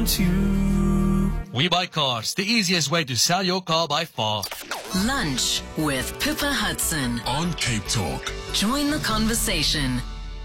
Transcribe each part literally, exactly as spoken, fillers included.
We Buy Cars, the easiest way to sell your car by far. Lunch with Pippa Hudson on Cape Talk. Join the conversation.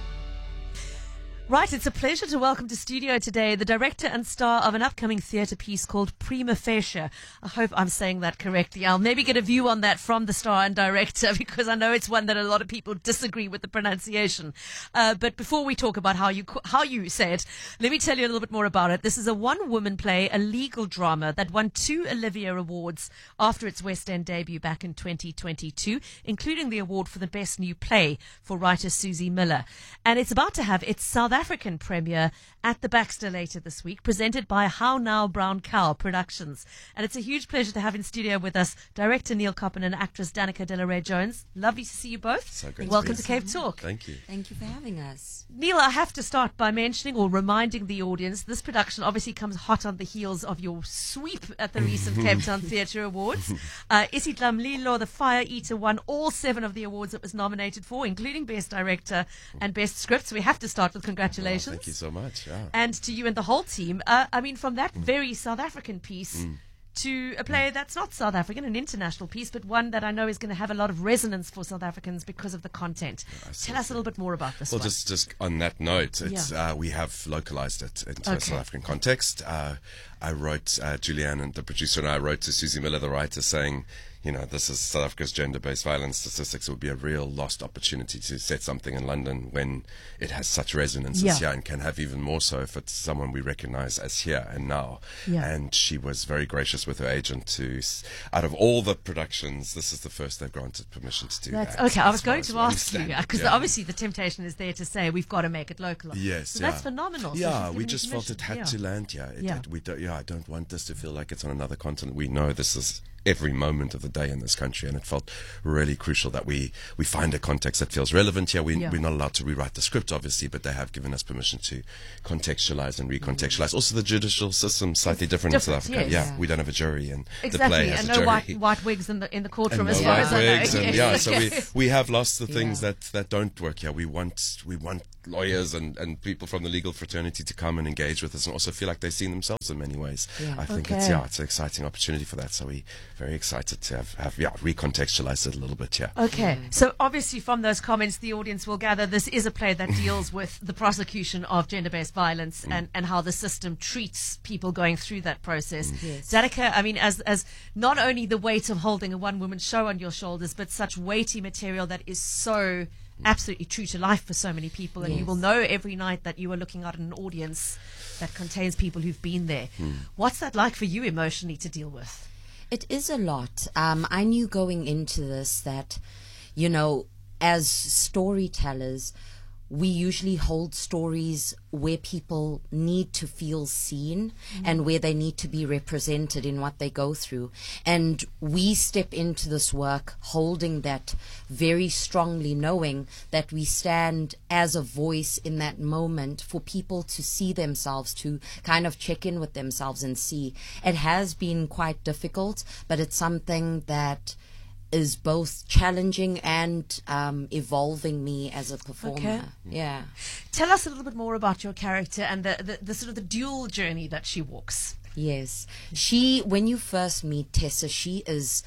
Right, it's a pleasure to welcome to studio today the director and star of an upcoming theatre piece called Prima Facie. I hope I'm saying that correctly. I'll maybe get a view on that from the star and director because I know it's one that a lot of people disagree with the pronunciation. Uh, but before we talk about how you how you say it, let me tell you a little bit more about it. This is a one-woman play, a legal drama that won two Olivier Awards after its West End debut back in twenty twenty-two, including the award for the best new play for writer Susie Miller. And it's about to have its South African premiere at the Baxter later this week, presented by How Now Brown Cow Productions. And it's a huge pleasure to have in studio with us director Neil Coppen and actress Danica De La Rey Jones. Lovely to see you both. So great. Welcome to, to Cape Talk. Thank you. Thank you for having us. Neil, I have to start by mentioning or reminding the audience this production obviously comes hot on the heels of your sweep at the recent Cape Town Theatre Awards. Uh, Isitla Mlilo, the Fire Eater, won all seven of the awards it was nominated for, including Best Director and Best Script. So we have to start with congratulations. Oh, thank you so much. Yeah. And to you and the whole team. Uh, I mean, from that very South African piece Mm. to a play that's not South African, an international piece, but one that I know is going to have a lot of resonance for South Africans because of the content. Tell us a little bit more about this Well, one. just just on that note, it's Yeah. uh, we have localized it into Okay. a South African context. Uh, I wrote, uh, Julianne and the producer and I wrote to Susie Miller, the writer, saying, you know, this is South Africa's gender-based violence statistics. It would be a real lost opportunity to set something in London when it has such resonance Yeah. as here and can have even more so if it's someone we recognize as here and now. Yeah. And she was very gracious with her agent to, s- out of all the productions, this is the first they've granted permission to do That's, that. okay, I was as far going as to we ask you, understand. because Yeah. obviously the temptation is there to say we've got to make it local. Yes, so yeah. that's phenomenal. So Yeah, she's we given you just felt it permission. had Yeah. to land here. It, Yeah. it, we don't, yeah, I don't want this to feel like it's on another continent. We know this is every moment of the day in this country, and it felt really crucial that we, we find a context that feels relevant here. We, Yeah. We're not allowed to rewrite the script, obviously, but they have given us permission to contextualize and recontextualize. Also, the judicial system slightly different, in South Different, Africa. yes. Yeah, we don't have a jury, and the Exactly, play has and a no jury. white, white wigs in the in the courtroom, And as no far white as I know. wigs and- Yes. yeah, so we, Okay. we have lost the things Yeah. that, that don't work here. We want we want lawyers and, and people from the legal fraternity to come and engage with us and also feel like they've seen themselves in many ways. Yeah. I think it's Okay. yeah, it's an exciting opportunity for that. So we're very excited to have, have yeah, recontextualized it a little bit here. Okay, so obviously from those comments, the audience will gather this is a play that deals with the prosecution of gender-based violence and, and how the system treats people going through that process. Yes. Danica, I mean, as as not only the weight of holding a one-woman show on your shoulders, but such weighty material that is so absolutely true to life for so many people, and you Yes. will know every night that you are looking at an audience that contains people who've been there. What's that like for you emotionally to deal with? It is a lot. Um, I knew going into this that, you know, as storytellers, we usually hold stories where people need to feel seen and where they need to be represented in what they go through. And we step into this work holding that very strongly, knowing that we stand as a voice in that moment for people to see themselves, to kind of check in with themselves and see. It has been quite difficult, but it's something that is both challenging and um, evolving me as a performer. Okay. Yeah. Tell us a little bit more about your character and the, the, the sort of the dual journey that she walks. Yes. She, when you first meet Tessa, she is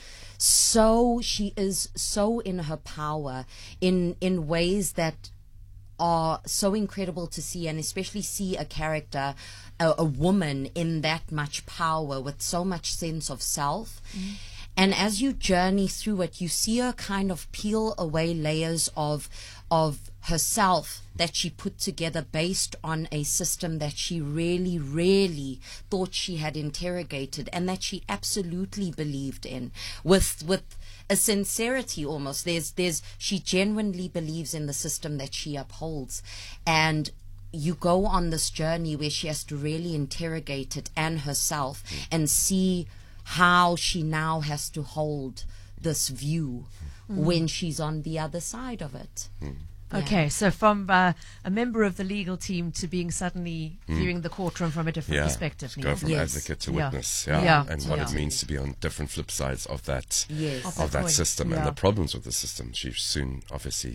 so, she is so in her power in, in ways that are so incredible to see, and especially see a character, a, a woman in that much power with so much sense of self. Mm. And as you journey through it, you see her kind of peel away layers of of herself that she put together based on a system that she really, really thought she had interrogated and that she absolutely believed in with with a sincerity almost. There's there's she genuinely believes in the system that she upholds. And you go on this journey where she has to really interrogate it and herself and see how she now has to hold this view mm. when she's on the other side of it. Mm. Yeah. Okay, so from uh, a member of the legal team to being suddenly mm. viewing the courtroom from a different yeah. perspective. Go from yes. advocate to Yeah. witness, yeah, Yeah. and what Yeah. it means to be on different flip sides of that Yes. Of of that that coin. system Yeah. and the problems with the system. She soon, obviously,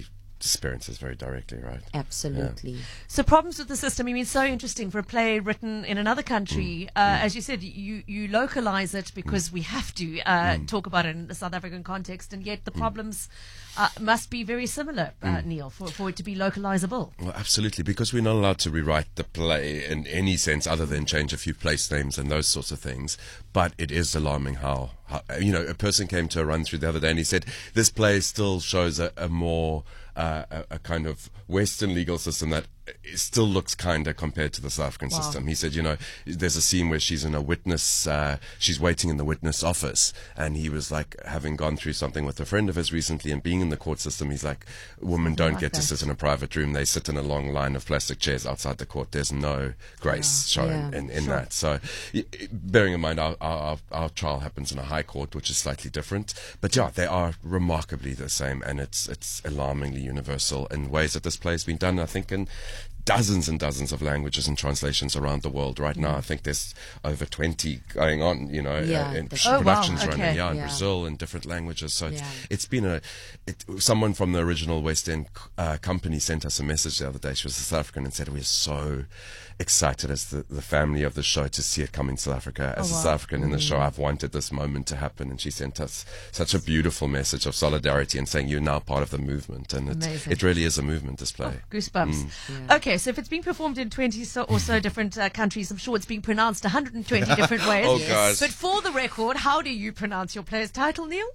experiences very directly, right? Absolutely. So problems with the system, I mean, so interesting for a play written in another country. Uh, As you said, you, you localize it because we have to uh, talk about it in the South African context, and yet the problems uh, must be very similar, uh, Neil, for, for it to be localizable. Well, absolutely, because we're not allowed to rewrite the play in any sense other than change a few place names and those sorts of things. But it is alarming how, how you know, a person came to a run through the other day and he said, this play still shows a, a more, uh, a, a kind of Western legal system that it still looks kinder compared to the South African Wow. system. He said, you know, there's a scene where she's in a witness, uh, she's waiting in the witness office, and he was like, having gone through something with a friend of his recently and being in the court system, he's like, women don't like get that. to sit in a private room. They sit in a long line of plastic chairs outside the court. There's no grace shown Yeah. in, in that. So, y- bearing in mind, our, our, our trial happens in a high court, which is slightly different. But yeah, they are remarkably the same, and it's, it's alarmingly universal in ways that this play has been done, I think, in dozens and dozens of languages and translations around the world right now. I think there's over twenty going on, you know, Yeah, uh, in that's- Oh, wow, productions okay. running, yeah, in Yeah. Brazil in different languages. So it's, Yeah. it's been a, it, someone from the original West End uh, company sent us a message the other day. She was a South African and said, we're so excited as the, the family of the show to see it coming to South Africa. As Oh, a wow. South African in the show, I've wanted this moment to happen. And she sent us such a beautiful message of solidarity and saying, you're now part of the movement. And it, Amazing. it really is a movement, this play. Goosebumps. Mm. Okay, so if it's being performed in twenty so, or so different uh, countries, I'm sure it's being pronounced one hundred twenty different ways. Oh, guys. But for the record, how do you pronounce your play's title, Neil?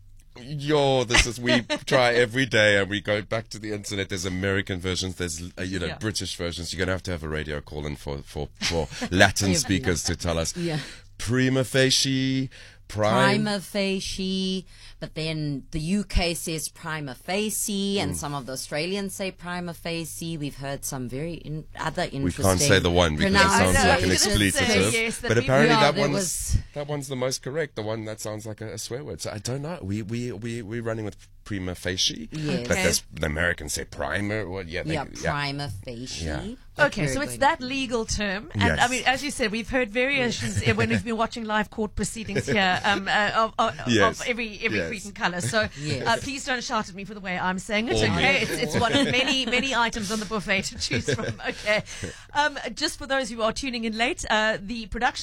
Yo, this is, we try every day and we go back to the internet. There's American versions, there's, uh, you know, Yeah. British versions. You're going to have to have a radio call in for, for, for Latin speakers to tell us. Yeah. Prima facie, prime. Prima facie, but then the U K says prima facie, Mm. and some of the Australians say prima facie. We've heard some very in, other interesting. We can't say the one because it sounds I know, like an you didn't say expletive. yes, that but we- apparently Yeah, that there one's was- that one's the most correct. The one that sounds like a, a swear word. So I don't know. We we we we're running with prima facie. Yes. But Okay. there's, the Americans say primer. Well, yeah, they, Yeah, prima facie. Yeah. That's Okay, so very it's good. that legal term, and Yes. I mean, as you said, we've heard variations when we've been watching live court proceedings here um, uh, of, of, Yes. of every every Yes. creed and colour. So Yes. uh, please don't shout at me for the way I'm saying it. All Okay, me. it's, it's one of many many items on the buffet to choose from. Okay, um, just for those who are tuning in late, uh, the production